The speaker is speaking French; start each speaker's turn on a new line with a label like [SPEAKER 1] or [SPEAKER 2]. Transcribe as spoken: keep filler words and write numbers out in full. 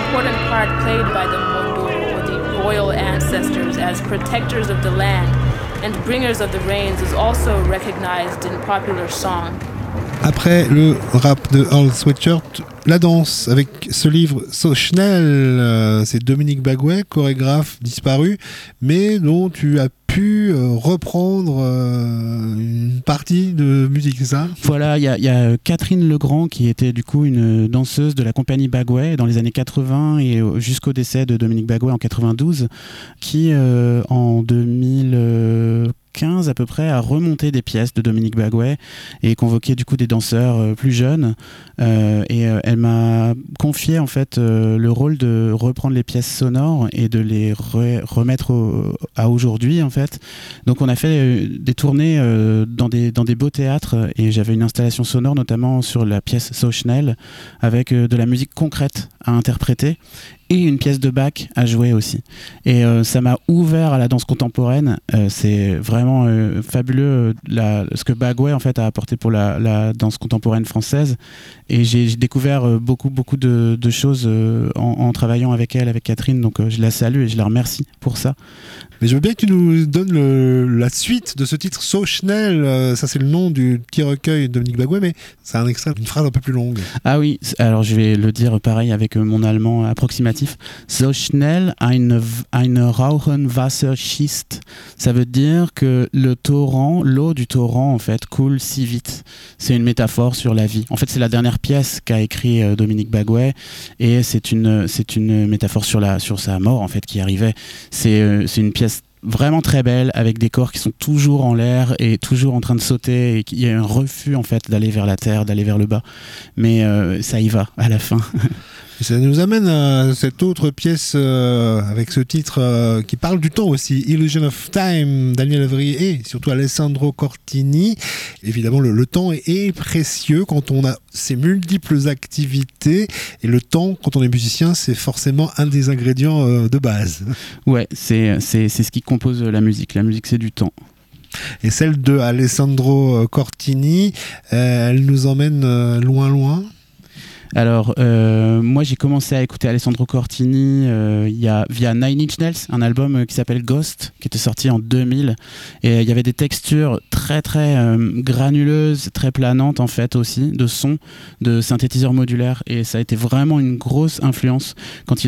[SPEAKER 1] important part played by the Mondoro or the royal ancestors as protectors of the land and bringers of the rains is also recognized in popular song.
[SPEAKER 2] Après le rap de Earl Sweatshirt, la danse avec ce livre So Schnell, euh, c'est Dominique Baguet, chorégraphe disparu, mais dont tu as pu euh, reprendre euh, une partie de musique, c'est ça ?
[SPEAKER 3] Voilà, il y, y a Catherine Legrand qui était du coup une danseuse de la compagnie Baguet dans les années quatre-vingts et jusqu'au décès de Dominique Baguet en quatre-vingt-douze, qui euh, en deux mille quinze à peu près a remonté des pièces de Dominique Baguet et convoqué du coup des danseurs euh, plus jeunes euh, et euh, elle m'a confié en fait euh, le rôle de reprendre les pièces sonores et de les re- remettre au, à aujourd'hui en fait. Donc on a fait euh, des tournées euh, dans des dans des beaux théâtres et j'avais une installation sonore notamment sur la pièce So Schnell avec euh, de la musique concrète à interpréter et une pièce de Bach à jouer aussi. Et euh, ça m'a ouvert à la danse contemporaine. Euh, c'est vraiment euh, fabuleux euh, la, ce que Baguet en fait a apporté pour la, la danse contemporaine française. Et j'ai, j'ai découvert euh, beaucoup beaucoup de, de choses euh, en, en travaillant avec elle, avec Catherine. Donc euh, je la salue et je la remercie pour ça.
[SPEAKER 2] Mais je veux bien que tu nous donnes le, la suite de ce titre So Schnell. Euh, ça, c'est le nom du petit recueil de Dominique Baguet, mais c'est un extrait d'une phrase un peu plus longue.
[SPEAKER 3] Ah oui, alors je vais le dire pareil avec mon allemand approximatif. So schnell eine, eine Rauchenwasser schießt. Ça veut dire que le torrent, l'eau du torrent en fait, coule si vite. C'est une métaphore sur la vie. En fait, c'est la dernière pièce qu'a écrit euh, Dominique Baguet et c'est une, c'est une métaphore sur, la, sur sa mort en fait qui arrivait. C'est, euh, c'est une pièce vraiment très belle avec des corps qui sont toujours en l'air et toujours en train de sauter et il y a un refus en fait d'aller vers la terre, d'aller vers le bas, mais euh, ça y va à la fin.
[SPEAKER 2] Et ça nous amène à cette autre pièce euh, avec ce titre euh, qui parle du temps aussi, Illusion of Time, Daniel Avery et surtout Alessandro Cortini. Évidemment, le, le temps est, est précieux quand on a ces multiples activités et le temps, quand on est musicien, c'est forcément un des ingrédients euh, de base.
[SPEAKER 3] Ouais, c'est, c'est, c'est ce qui compose la musique. La musique, c'est du temps.
[SPEAKER 2] Et celle de Alessandro Cortini, euh, elle nous emmène euh, loin, loin.
[SPEAKER 3] Alors, euh, moi, j'ai commencé à écouter Alessandro Cortini euh, y a, via Nine Inch Nails, un album euh, qui s'appelle Ghost, qui était sorti en deux mille. Et il y avait des textures très, très euh, granuleuses, très planantes, en fait, aussi, de sons, de synthétiseurs modulaires. Et ça a été vraiment une grosse influence quand il